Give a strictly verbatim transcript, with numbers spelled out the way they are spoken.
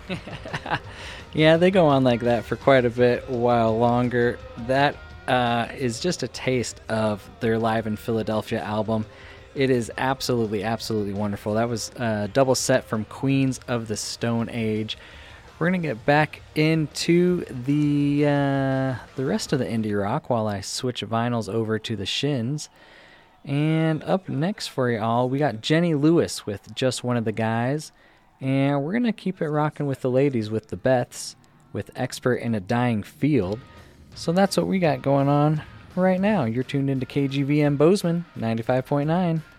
Yeah, they go on like that for quite a bit while longer. That uh, is just a taste of their Live in Philadelphia album. It is absolutely, absolutely wonderful. That was a double set from Queens of the Stone Age. We're going to get back into the uh, the rest of the indie rock while I switch vinyls over to the Shins. And up next for y'all, we got Jenny Lewis with Just One of the Guys. And we're going to keep it rocking with the ladies with the Beths, with Expert in a Dying Field. So that's what we got going on right now. You're tuned into K G V M Bozeman, ninety-five point nine.